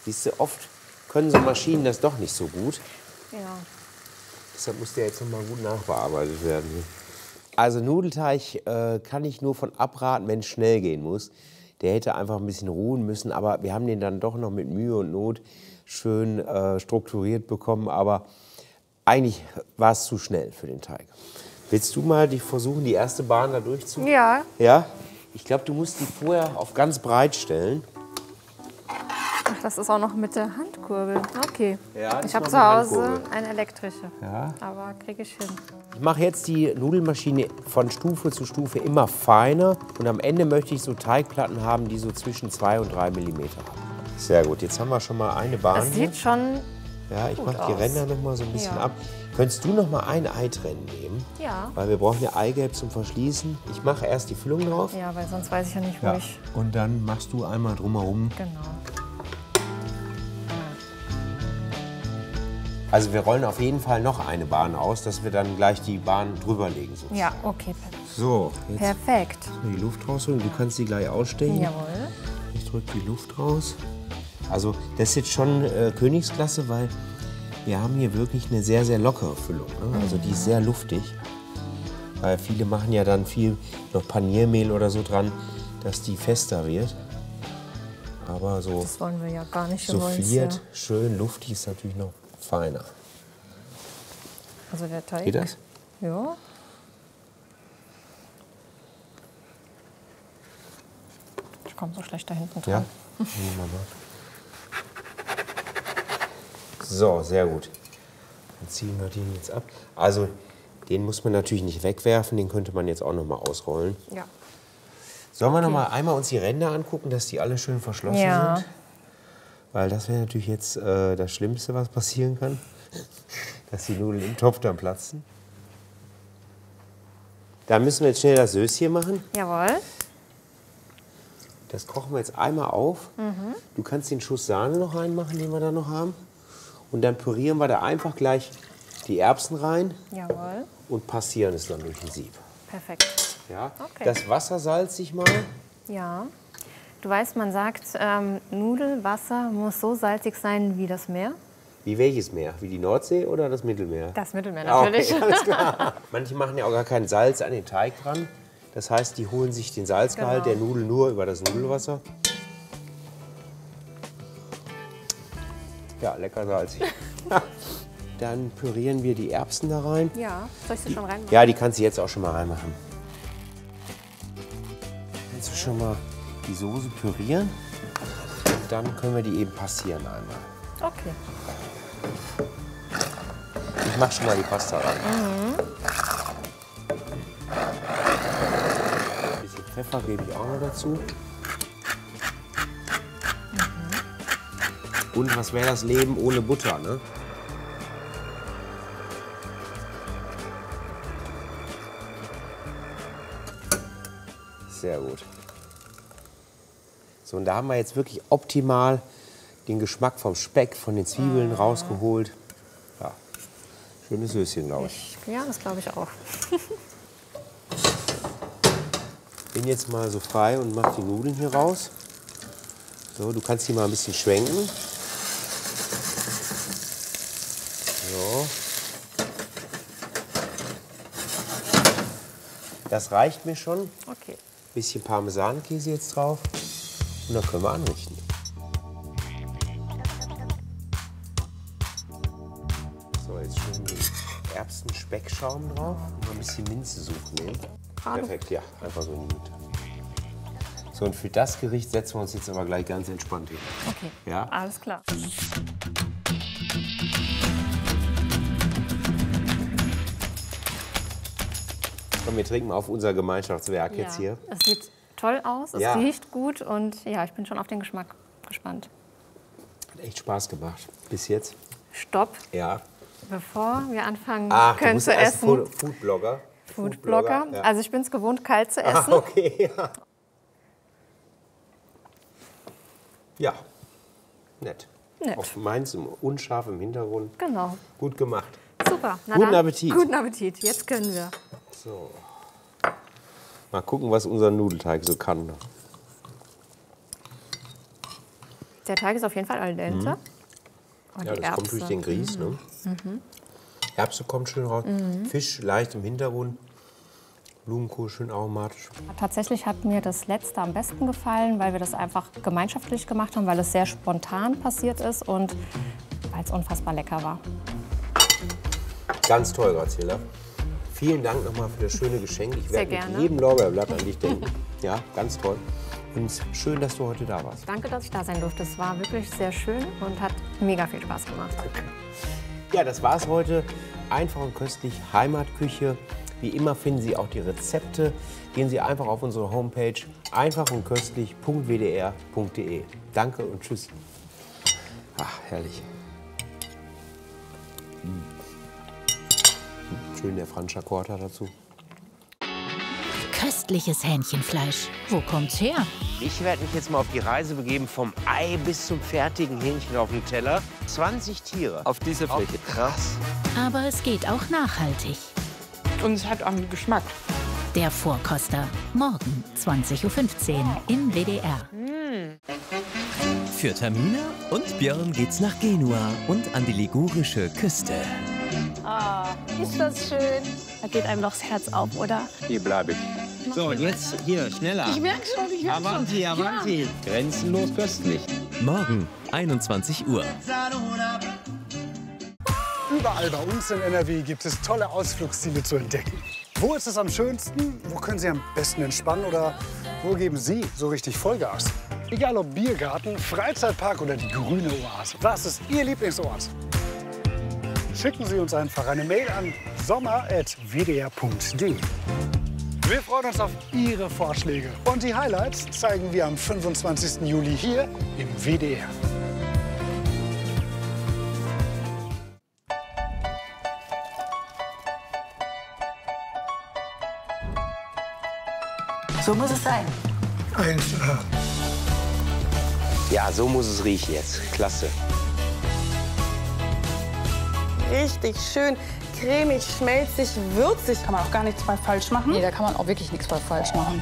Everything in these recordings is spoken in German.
Siehst du, oft können so Maschinen das doch nicht so gut. Ja. Deshalb muss der jetzt noch mal gut nachbearbeitet werden. Also Nudelteig kann ich nur von abraten, wenn es schnell gehen muss. Der hätte einfach ein bisschen ruhen müssen, aber wir haben den dann doch noch mit Mühe und Not schön strukturiert bekommen. Aber eigentlich war es zu schnell für den Teig. Willst du mal versuchen, die erste Bahn da durchzuführen? Ja. Ja? Ich glaube, du musst die vorher auf ganz breit stellen. Ach, das ist auch noch mit der Handkurbel. Okay. Ja, ich das habe ist zu noch mit Hause Handkurbel. eine elektrische. Ja. Aber kriege ich hin. Ich mache jetzt die Nudelmaschine von Stufe zu Stufe immer feiner. Und am Ende möchte ich so Teigplatten haben, die so zwischen 2 und 3 mm haben. Sehr gut, jetzt haben wir schon mal eine Bahn. Das sieht schon. Ja, ich gut mache die aus. Ränder noch mal so ein bisschen Ja. ab. Könntest du noch mal ein Ei trennen nehmen? Ja. Weil wir brauchen ja Eigelb zum Verschließen. Ich mache erst die Füllung drauf. Ja, weil sonst weiß ich ja nicht, wo ich. Und dann machst du einmal drumherum. Genau. Also wir rollen auf jeden Fall noch eine Bahn aus, dass wir dann gleich die Bahn drüber legen. Sozusagen. Ja, okay, perfekt. So, jetzt Perfekt. die Luft rausholen. Du kannst sie gleich ausstechen. Jawohl. Ich drücke die Luft raus. Also das ist jetzt schon Königsklasse, weil wir haben hier wirklich eine sehr, sehr lockere Füllung. Ne? Also die ist sehr luftig. Weil viele machen ja dann viel noch Paniermehl oder so dran, dass die fester wird. Aber so Das wollen wir ja gar nicht. Wir wollen's souffliert, schön luftig ist natürlich noch feiner. Also der Teig. Geht das? Ja. Ich komme so schlecht da hinten dran. Ja? Nehmen wir mal. So, sehr gut. Dann ziehen wir den jetzt ab. Also den muss man natürlich nicht wegwerfen, den könnte man jetzt auch noch mal ausrollen. Ja. Sollen wir noch mal einmal uns die Ränder angucken, dass die alle schön verschlossen Ja. sind? Weil das wäre natürlich jetzt das Schlimmste, was passieren kann. Dass die Nudeln im Topf dann platzen. Da müssen wir jetzt schnell das Söschen machen. Jawohl. Das kochen wir jetzt einmal auf. Du kannst den Schuss Sahne noch reinmachen, den wir da noch haben. Und dann pürieren wir da einfach gleich die Erbsen rein Jawohl. und passieren es dann durch ein Sieb. Perfekt. Ja? Okay. Das Wasser salze ich mal. Ja. Du weißt, man sagt, Nudelwasser muss so salzig sein wie das Meer. Wie welches Meer? Wie die Nordsee oder das Mittelmeer? Das Mittelmeer Ah, natürlich. okay, alles klar. Manche machen ja auch gar kein Salz an den Teig dran. Das heißt, die holen sich den Salzgehalt Genau. der Nudel nur über das Nudelwasser. Ja, lecker salzig. Dann pürieren wir die Erbsen da rein. Ja. Soll ich sie schon reinmachen? Ja, die kannst du jetzt auch schon mal reinmachen. Kannst du schon mal die Soße pürieren. Und dann können wir die eben passieren einmal. Okay. Ich mach schon mal die Pasta rein. Ein bisschen Pfeffer gebe ich auch noch dazu. Und was wäre das Leben ohne Butter, ne? Sehr gut. So, und da haben wir jetzt wirklich optimal den Geschmack vom Speck, von den Zwiebeln rausgeholt. Ja, schönes Söschen, glaube ich. Ja, das glaube ich auch. Bin jetzt mal so frei und mache die Nudeln hier raus. So, du kannst die mal ein bisschen schwenken. So. Das reicht mir schon. Okay. Bisschen Parmesankäse jetzt drauf. Und dann können wir anrichten. So, jetzt schön den Erbsen-Speckschaum drauf. Und noch ein bisschen Minzesuch nehmen. Gerade. Perfekt, ja. Einfach so in die Mitte. So, und für das Gericht setzen wir uns jetzt aber gleich ganz entspannt hin. Okay. Ja? Alles klar. Komm, wir trinken mal auf unser Gemeinschaftswerk jetzt Ja. hier. Es sieht toll aus, es Ja. riecht gut und ja, ich bin schon auf den Geschmack gespannt. Hat echt Spaß gemacht. Bis jetzt. Stopp, Ja. bevor wir anfangen Ach, du können bist zu ja erst essen. Foodblogger. Foodblogger. Ja. Also ich bin es gewohnt, kalt zu Ah, essen. okay, ja. Ja, nett. Nett. Auf meins unscharf im Hintergrund. Genau. Gut gemacht. Super. Na Guten dann, Appetit. Guten Appetit. Jetzt können wir. So. Mal gucken, was unser Nudelteig so kann. Der Teig ist auf jeden Fall al dente. Oh, Ja, die das kommt Erbse. durch den Grieß. Ne? Erbse kommt schön raus. Fisch leicht im Hintergrund. Blumenkohl schön aromatisch. Tatsächlich hat mir das letzte am besten gefallen, weil wir das einfach gemeinschaftlich gemacht haben, weil es sehr spontan passiert ist und weil es unfassbar lecker war. Ganz toll, Graziella. Vielen Dank nochmal für das schöne Geschenk. Ich Sehr werde mit gerne. jedem Lorbeerblatt an dich denken. Ja, ganz toll. Und schön, dass du heute da warst. Danke, dass ich da sein durfte. Es war wirklich sehr schön und hat mega viel Spaß gemacht. Ja, das war's heute. Einfach und köstlich Heimatküche. Wie immer finden Sie auch die Rezepte. Gehen Sie einfach auf unsere Homepage einfachundköstlich.wdr.de. Danke und tschüss. Ach, herrlich. Schön der Franscher Korta dazu. Köstliches Hähnchenfleisch. Wo kommt's her? Ich werde mich jetzt mal auf die Reise begeben, vom Ei bis zum fertigen Hähnchen auf dem Teller. 20 Tiere. Auf dieser Fläche. Krass. Aber es geht auch nachhaltig. Und es hat auch einen Geschmack. Der Vorkoster. Morgen 20:15 Uhr im WDR. Für Tamina und Björn geht's nach Genua und an die ligurische Küste. Ist das schön? Da geht einem doch das Herz auf, oder? Hier bleibe ich. So, jetzt hier, schneller. Ich merke schon, ich merke schon. Avanti, avanti. Ja. Grenzenlos köstlich. Morgen 21 Uhr. Überall bei uns in NRW gibt es tolle Ausflugsziele zu entdecken. Wo ist es am schönsten? Wo können Sie am besten entspannen? Oder wo geben Sie so richtig Vollgas? Egal ob Biergarten, Freizeitpark oder die grüne Oase. Was ist Ihr Lieblingsort? Schicken Sie uns einfach eine Mail an sommer@wdr.de. Wir freuen uns auf Ihre Vorschläge. Und die Highlights zeigen wir am 25. Juli hier im WDR. So muss es sein. 1A. Ja, so muss es riechen jetzt. Klasse. Richtig schön cremig, schmelzig, würzig. Kann man auch gar nichts mal falsch machen. Nee, da kann man auch wirklich nichts mal falsch machen.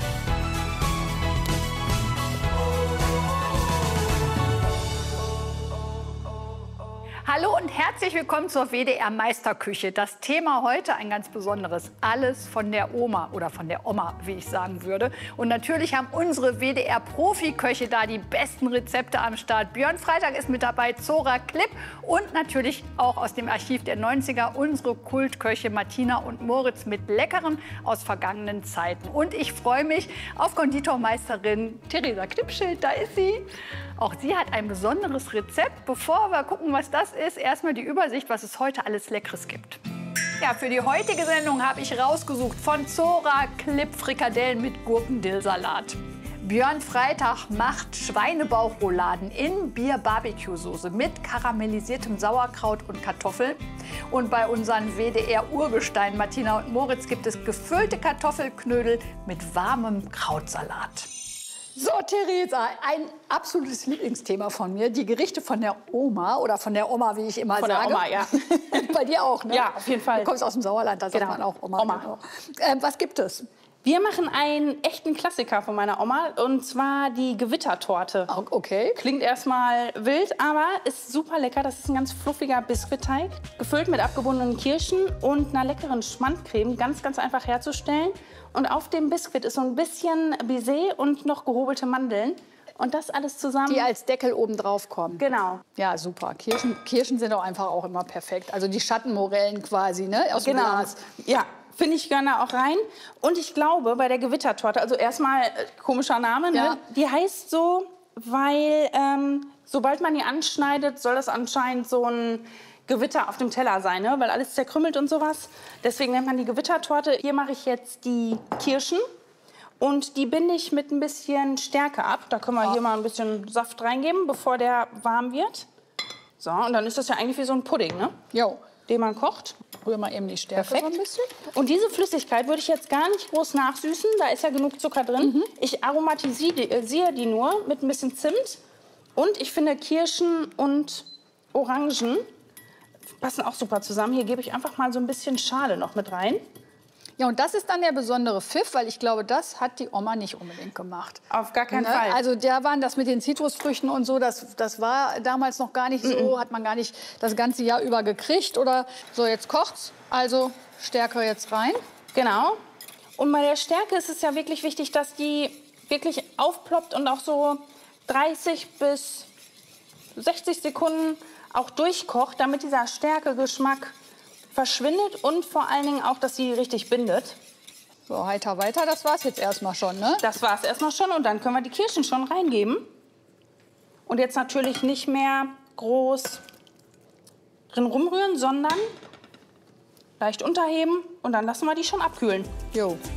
Hallo und herzlich willkommen zur WDR Meisterküche. Das Thema heute ein ganz besonderes. Alles von der Oma oder von der Oma, wie ich sagen würde. Und natürlich haben unsere WDR-Profiköche da die besten Rezepte am Start. Björn Freitag ist mit dabei, Zora Klipp und natürlich auch aus dem Archiv der 90er unsere Kultköche Martina und Moritz mit Leckeren aus vergangenen Zeiten. Und ich freue mich auf Konditormeisterin Theresa Knipschild. Da ist sie. Auch sie hat ein besonderes Rezept. Bevor wir gucken, was das ist, erstmal die Übersicht, was es heute alles Leckeres gibt. Ja, für die heutige Sendung habe ich rausgesucht von Zora Klipp Frikadellen mit Gurkendillsalat. Björn Freitag macht Schweinebauchrouladen in Bier-Barbecue-Soße mit karamellisiertem Sauerkraut und Kartoffeln. Und bei unseren WDR-Urgesteinen Martina und Moritz gibt es gefüllte Kartoffelknödel mit warmem Krautsalat. So, Theresa, ein absolutes Lieblingsthema von mir, die Gerichte von der Oma oder von der Oma, wie ich immer Von sage. der Oma, ja. Bei dir auch, ne? Ja, auf jeden Fall. Du kommst aus dem Sauerland, da sagt man auch Oma. Oma. Genau. Was gibt es? Wir machen einen echten Klassiker von meiner Oma, und zwar die Gewittertorte. Okay. Klingt erstmal wild, aber ist super lecker. Das ist ein ganz fluffiger Biskuitteig, gefüllt mit abgebundenen Kirschen und einer leckeren Schmandcreme. Ganz, ganz einfach herzustellen. Und auf dem Biskuit ist so ein bisschen Baiser und noch gehobelte Mandeln. Und das alles zusammen. Die als Deckel oben drauf kommen. Genau. Ja, super. Kirschen sind doch einfach auch immer perfekt. Also die Schattenmorellen quasi, ne? Aus dem Glas. Ja, finde ich gerne auch rein. Und ich glaube, bei der Gewittertorte, also erstmal komischer Name, ne? Ja. Die heißt so, weil sobald man die anschneidet, soll das anscheinend so ein Gewitter auf dem Teller sein, ne? Weil alles zerkrümmelt und sowas. Deswegen nennt man die Gewittertorte. Hier mache ich jetzt die Kirschen. Und die binde ich mit ein bisschen Stärke ab. Da können wir hier mal ein bisschen Saft reingeben, bevor der warm wird. So, und dann ist das ja eigentlich wie so ein Pudding, ne? Jo. Den man kocht. Rühr mal eben die Stärke Perfekt. so ein bisschen. Und diese Flüssigkeit würde ich jetzt gar nicht groß nachsüßen. Da ist ja genug Zucker drin. Ich aromatisiere die nur mit ein bisschen Zimt. Und ich finde, Kirschen und Orangen passen auch super zusammen. Hier gebe ich einfach mal so ein bisschen Schale noch mit rein. Ja, und das ist dann der besondere Pfiff, weil ich glaube, das hat die Oma nicht unbedingt gemacht. Auf gar keinen Ne? Fall. Also da waren das mit den Zitrusfrüchten und so, das war damals noch gar nicht so, hat man gar nicht das ganze Jahr über gekriegt. Oder so, jetzt kocht's, also Stärke jetzt rein. Genau. Und bei der Stärke ist es ja wirklich wichtig, dass die wirklich aufploppt und auch so 30 bis 60 Sekunden auch durchkocht, damit dieser Stärkegeschmack verschwindet und vor allen Dingen auch, dass sie richtig bindet. So, heiter weiter, das war's jetzt erstmal schon, ne? Das war's erstmal schon und dann können wir die Kirschen schon reingeben. Und jetzt natürlich nicht mehr groß drin rumrühren, sondern leicht unterheben und dann lassen wir die schon abkühlen. Jo.